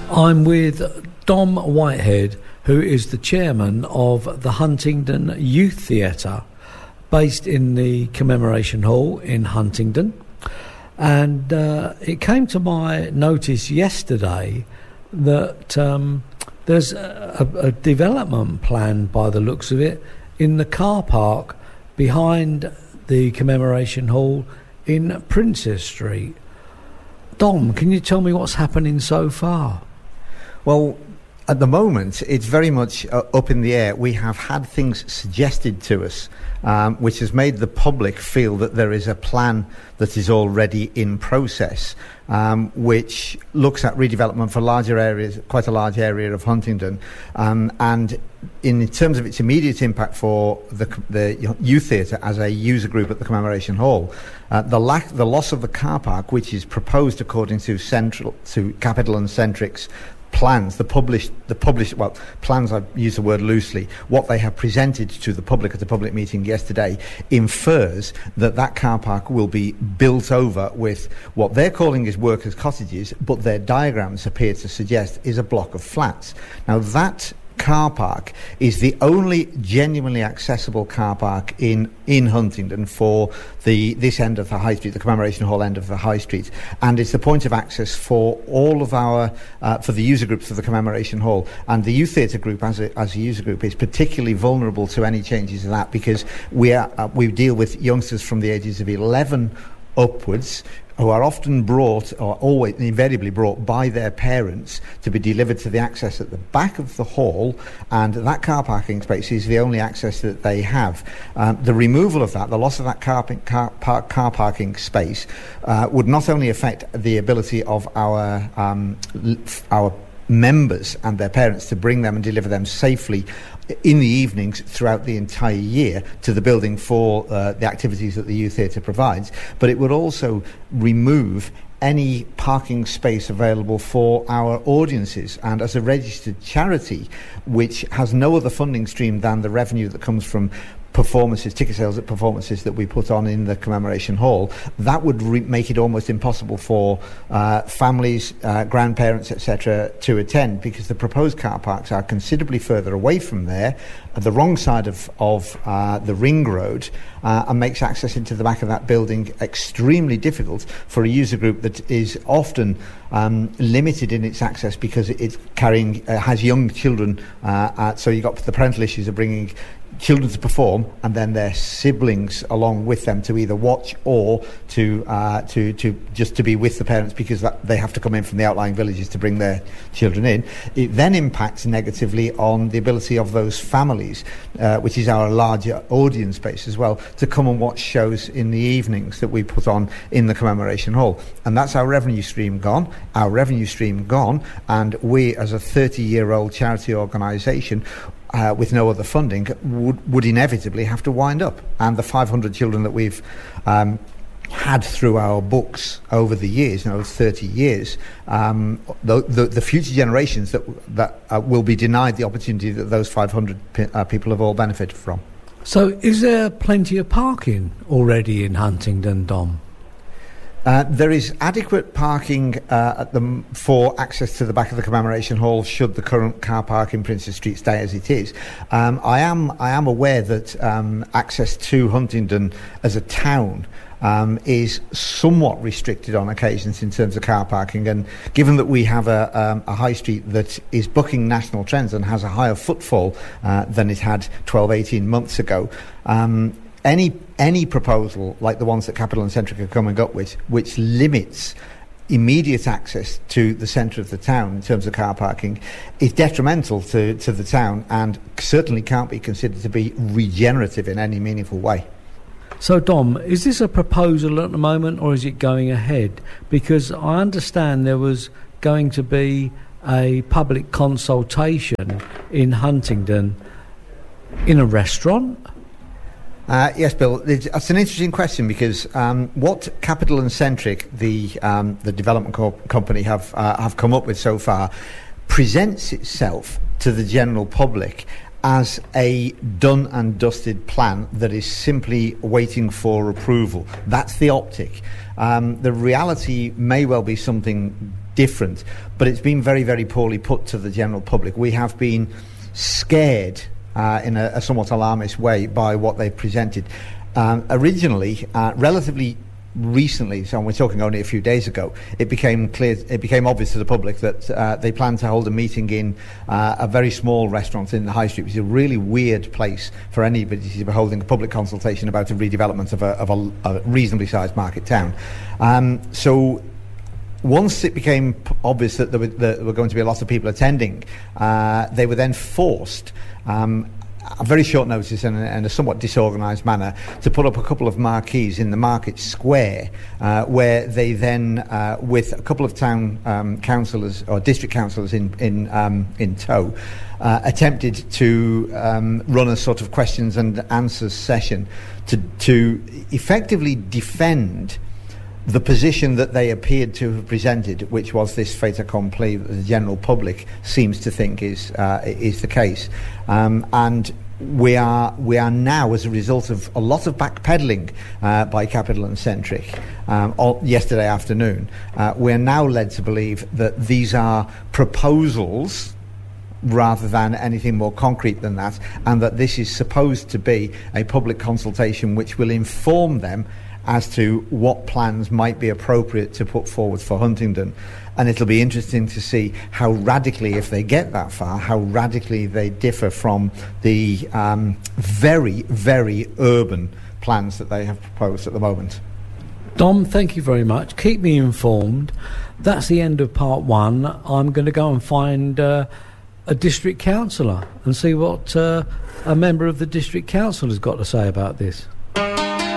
I'm with Dom Whitehead, who is the chairman of the Huntingdon Youth Theatre, based in the Commemoration Hall in Huntingdon. And it came to my notice yesterday that there's a development plan, by the looks of it, in the car park behind the Commemoration Hall in Princess Street. Dom, can you tell me what's happening so far? Well, at the moment, it's very much up in the air. We have had things suggested to us, which has made the public feel that there is a plan that is already in process, which looks at redevelopment for larger areas, quite a large area of Huntingdon. And in terms of its immediate impact for the youth theatre as a user group at the Commemoration Hall, the loss of the car park, which is proposed according to Capital and Centric's plans, the published plans, I use the word loosely, what they have presented to the public at a public meeting yesterday, infers that car park will be built over with what they're calling is workers' cottages, but their diagrams appear to suggest is a block of flats. Now that car park is the only genuinely accessible car park in Huntingdon for this end of the High Street, the Commemoration Hall end of the High Street, and it's the point of access for all of our for the user groups of the Commemoration Hall. And the youth theatre group as a user group is particularly vulnerable to any changes in that, because we deal with youngsters from the ages of 11 upwards, who are often brought, or always invariably brought, by their parents to be delivered to the access at the back of the hall, and that car parking space is the only access that they have. The removal of that, the loss of that car parking space, would not only affect the ability of our members and their parents to bring them and deliver them safely in the evenings throughout the entire year to the building for the activities that the youth theatre provides, but it would also remove any parking space available for our audiences. And as a registered charity, which has no other funding stream than the revenue that comes from performances, ticket sales at performances that we put on in the Commemoration Hall, that would make it almost impossible for families, grandparents, etc. to attend, because the proposed car parks are considerably further away from there, at the wrong side of the ring road, and makes access into the back of that building extremely difficult for a user group that is often limited in its access because it's has young children, so you've got the parental issues of bringing children to perform and then their siblings along with them to either watch or to just to be with the parents, because they have to come in from the outlying villages to bring their children in. It then impacts negatively on the ability of those families, which is our larger audience base as well, to come and watch shows in the evenings that we put on in the Commemoration Hall. And that's our revenue stream gone, and we as a 30-year-old charity organisation with no other funding would inevitably have to wind up. And the 500 children that we've had through our books over the years, 30 years, the future generations that will be denied the opportunity that those 500 people have all benefited from. So is there plenty of parking already in Huntingdon, Dom? There is adequate parking for access to the back of the Commemoration Hall should the current car park in Princess Street stay as it is. I am aware that access to Huntingdon as a town is somewhat restricted on occasions in terms of car parking, and given that we have a high street that is bucking national trends and has a higher footfall than it had 12-18 months ago, any proposal like the ones that Capital and Centric are coming up with, which limits immediate access to the centre of the town in terms of car parking, is detrimental to the town and certainly can't be considered to be regenerative in any meaningful way. So, Dom, is this a proposal at the moment, or is it going ahead? Because I understand there was going to be a public consultation in Huntingdon in a restaurant. Yes, Bill, that's an interesting question, because what Capital and Centric, the development company, have come up with so far presents itself to the general public as a done and dusted plan that is simply waiting for approval. That's the optic. The reality may well be something different, but it's been very, very poorly put to the general public. We have been scared in a somewhat alarmist way by what they presented. Originally, relatively recently, so we're talking only a few days ago, it became obvious to the public that they planned to hold a meeting in a very small restaurant in the High Street, which is a really weird place for anybody to be holding a public consultation about a redevelopment of a reasonably sized market town. So once it became obvious that there were going to be a lot of people attending, they were then forced, a very short notice and in a somewhat disorganised manner, to put up a couple of marquees in the market square, where they then, with a couple of town councillors or district councillors in tow, attempted to run a sort of questions and answers session to effectively defend the position that they appeared to have presented, which was this fait accompli that the general public seems to think is the case, and we are now, as a result of a lot of backpedalling by Capital and Centric yesterday afternoon, we are now led to believe that these are proposals rather than anything more concrete than that, and that this is supposed to be a public consultation which will inform them as to what plans might be appropriate to put forward for Huntingdon. And it'll be interesting to see how radically, if they get that far, how radically they differ from the very, very urban plans that they have proposed at the moment. Dom, thank you very much. Keep me informed. That's the end of part one. I'm going to go and find a district councillor and see what a member of the district council has got to say about this.